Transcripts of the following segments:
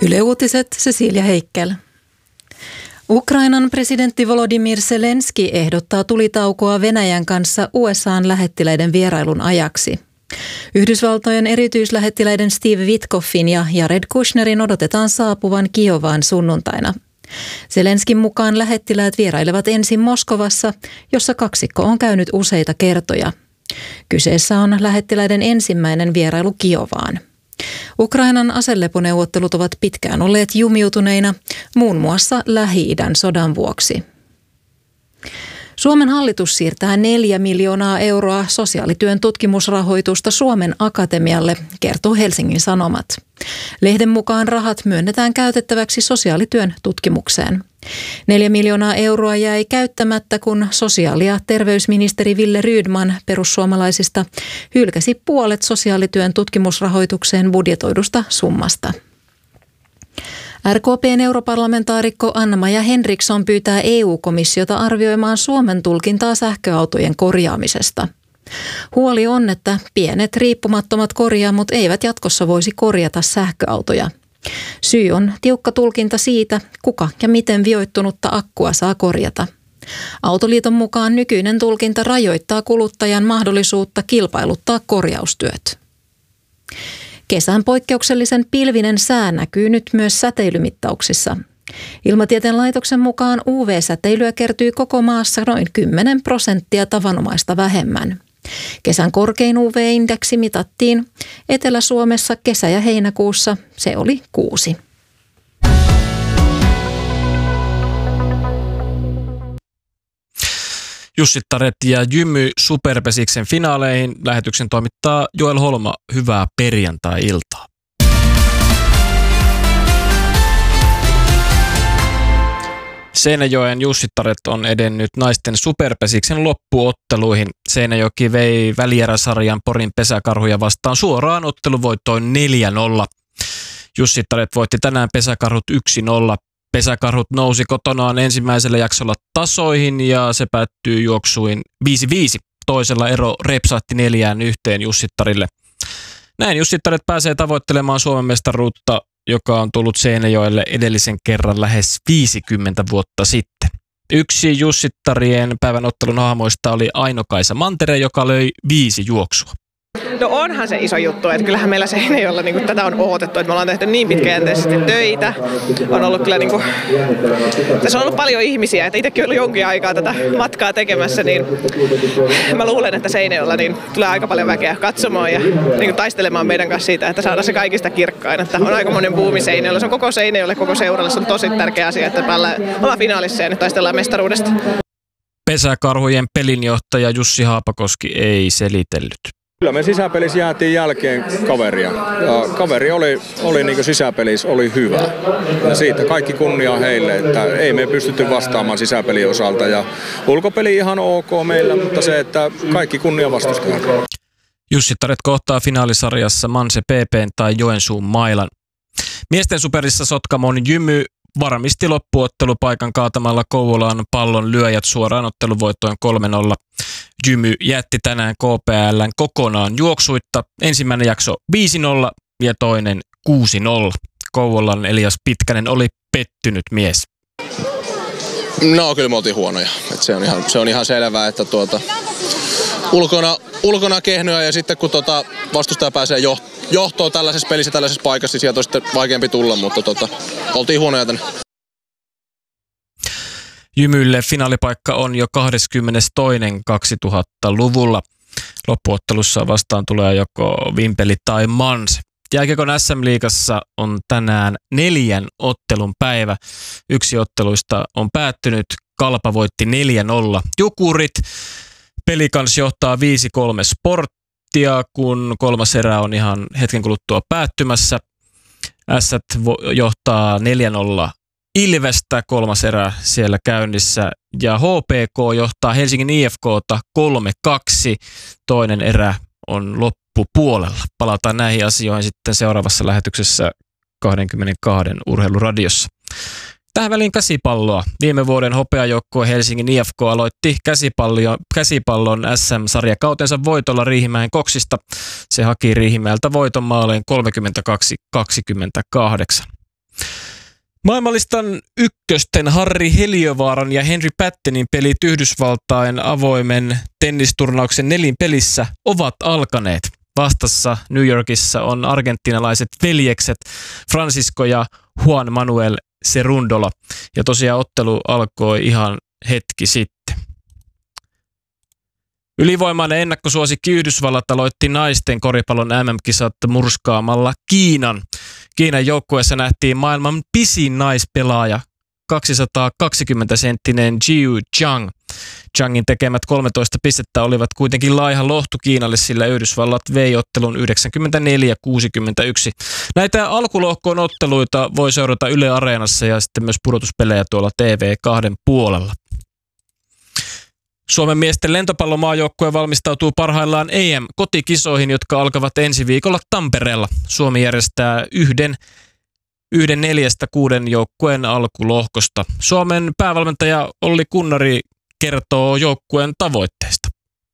Yle Uutiset, Cecilia Heikkel. Ukrainan presidentti Volodymyr Zelenski ehdottaa tulitaukoa Venäjän kanssa USA:n lähettiläiden vierailun ajaksi. Yhdysvaltojen erityislähettiläiden Steve Witkoffin ja Jared Kushnerin odotetaan saapuvan Kiovaan sunnuntaina. Zelenskin mukaan lähettiläät vierailevat ensin Moskovassa, jossa kaksikko on käynyt useita kertoja. Kyseessä on lähettiläiden ensimmäinen vierailu Kiovaan. Ukrainan aseleponeuvottelut ovat pitkään olleet jumiutuneina, muun muassa Lähi-idän sodan vuoksi. Suomen hallitus siirtää 4 miljoonaa euroa sosiaalityön tutkimusrahoitusta Suomen Akatemialle, kertoo Helsingin Sanomat. Lehden mukaan rahat myönnetään käytettäväksi sosiaalityön tutkimukseen. 4 miljoonaa euroa jäi käyttämättä, kun sosiaali- ja terveysministeri Wille Rydman perussuomalaisista hylkäsi puolet sosiaalityön tutkimusrahoitukseen budjetoidusta summasta. RKP:n europarlamentaarikko Anna-Maja Henriksson pyytää EU-komissiota arvioimaan Suomen tulkintaa sähköautojen korjaamisesta. Huoli on, että pienet riippumattomat korjaamot eivät jatkossa voisi korjata sähköautoja. Syy on tiukka tulkinta siitä, kuka ja miten vioittunutta akkua saa korjata. Autoliiton mukaan nykyinen tulkinta rajoittaa kuluttajan mahdollisuutta kilpailuttaa korjaustyöt. Kesän poikkeuksellisen pilvinen sää näkyy nyt myös säteilymittauksissa. Ilmatieteen laitoksen mukaan UV-säteilyä kertyy koko maassa noin 10% tavanomaista vähemmän. Kesän korkein UV-indeksi mitattiin Etelä-Suomessa kesä- ja heinäkuussa. Se oli 6. Jussittaret ja Jymy Superpesiksen finaaleihin. Lähetyksen toimittaa Joel Holma. Hyvää perjantai-iltaa. Seinäjoen Jussittaret on edennyt naisten Superpesiksen loppuotteluihin. Seinäjoki vei välieräsarjan Porin Pesäkarhuja vastaan suoraan otteluvoittoon 4-0. Jussittaret voitti tänään Pesäkarhut 1-0. Pesäkarhut nousi kotonaan ensimmäisellä jaksolla tasoihin ja se päättyi juoksuin 5-5. Toisella ero repsahti 4-1 Jussittarille. Näin Jussittaret pääsee tavoittelemaan Suomen mestaruutta, joka on tullut Seinäjoelle edellisen kerran lähes 50 vuotta sitten. Yksi Jussittarien päivän ottelun hahmoista oli Aino-Kaisa Mantere, joka löi 5 juoksua. No onhan se iso juttu, että kyllähän meillä Seinäjoella niin tätä on odotettu, että me ollaan tehty niin pitkäjänteisesti töitä. On ollut kyllä tässä on ollut paljon ihmisiä, että itsekin ollut jonkin aikaa tätä matkaa tekemässä, niin mä luulen, että Seinäjoella tulee aika paljon väkeä katsomaan ja taistelemaan meidän kanssa siitä, että saadaan se kaikista kirkkain. Että on aika monen buumi Seinäjoella, se on koko Seinäjoelle, koko seuralle, se on tosi tärkeä asia, että ollaan finaalissa ja nyt taistellaan mestaruudesta. Pesäkarhujen pelinjohtaja Jussi Haapakoski ei selitellyt. Kyllä me sisäpelissä jäätiin jälkeen kaveria. Ja kaveri oli niin kuin sisäpelissä oli hyvä. Ja siitä kaikki kunnia heille, että ei me pystytty vastaamaan sisäpelin osalta. Ja ulkopeli ihan ok meillä, mutta se, että kaikki kunnia vastustajan. Jussittaret kohtaa finaalisarjassa Manse PP:n tai Joensuun Mailan. Miesten superissa Sotkamon Jymy varmisti loppuottelupaikan kaatamalla Kouvolan Pallon lyöjät suoraan otteluvoittoon 3-0. Jymy jätti tänään KPL:n kokonaan juoksuitta. Ensimmäinen jakso 5-0 ja toinen 6-0. Kouvolan Elias Pitkänen oli pettynyt mies. No kyllä me oltiin huonoja. Se on ihan selvää, että ulkona kehnoja ja sitten kun vastustaja pääsee johtoon tällaisessa pelissä, tällaisessa paikassa, niin sieltä on sitten vaikeampi tulla, mutta oltiin huonoja tänne. Jymylle finaalipaikka on jo 22.2000-luvulla. Loppuottelussa vastaan tulee joko Vimpeli tai Mans. Jääkiekon SM-liigassa on tänään 4 ottelun päivä. Yksi otteluista on päättynyt. Kalpa voitti 4-0 Jukurit. Pelikans johtaa 5-3 Sporttia, kun kolmas erä on ihan hetken kuluttua päättymässä. Ässät johtaa 4-0 Ilvestä, kolmas erä siellä käynnissä, ja HPK johtaa Helsingin IFK:ta 3-2. Toinen erä on loppupuolella. Palataan näihin asioihin sitten seuraavassa lähetyksessä 22 Urheiluradiossa. Tähän väliin käsipalloa. Viime vuoden hopeajoukkue Helsingin IFK aloitti käsipallon SM-sarjakautensa voitolla Riihimäen Koksista. Se haki Riihimäeltä voiton maaleen 32-28. Maailmanlistan ykkösten Harri Heliövaaran ja Henry Pattenin pelit Yhdysvaltain avoimen tennisturnauksen nelinpelissä ovat alkaneet. Vastassa New Yorkissa on argentinalaiset veljekset Francisco ja Juan Manuel Cerúndolo. Ja tosiaan ottelu alkoi ihan hetki sitten. Ylivoimainen ennakkosuosikki Yhdysvallat aloitti naisten koripallon MM-kisat murskaamalla Kiinan. Kiinan joukkueessa nähtiin maailman pisin naispelaaja, 220-senttinen Jiu Zhang. Zhangin tekemät 13 pistettä olivat kuitenkin laiha lohtu Kiinalle, sillä Yhdysvallat vei ottelun 94-61. Näitä alkulohkoon otteluita voi seurata Yle Areenassa ja sitten myös pudotuspelejä tuolla TV2 puolella. Suomen miesten lentopallomaajoukkue valmistautuu parhaillaan EM-kotikisoihin, jotka alkavat ensi viikolla Tampereella. Suomi järjestää yhden 4-6 joukkueen alkulohkosta. Suomen päävalmentaja Olli Kunnari kertoo joukkueen tavoitteista.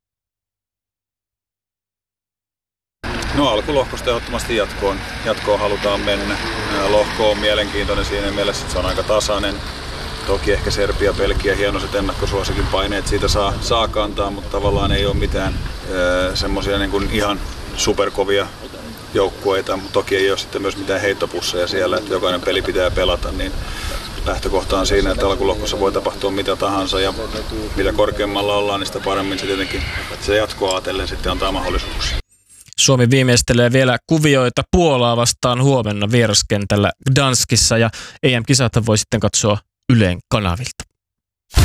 No alkulohkosta ehdottomasti jatkoon halutaan mennä. Lohko on mielenkiintoinen siinä mielessä, että se on aika tasainen. Toki ehkä Serbia, Belgia, hienoiset ennakkosuosikin paineet siitä saa kantaa, mutta tavallaan ei ole mitään semmoisia niin kuin ihan superkovia joukkueita, mutta toki ei ole sitten myös mitään heittopusseja siellä, että jokainen peli pitää pelata, niin lähtökohta on siinä, että alkulohkossa voi tapahtua mitä tahansa ja mitä korkeammalla ollaan, niin sitä paremmin se tietenkin se jatkoa ajatellen sitten antaa mahdollisuuksia. Suomi viimeistelee vielä kuvioita Puolaa vastaan huomenna vieraskentällä Gdanskissa ja EM-kisat voi sitten katsoa Ylen kanavilta.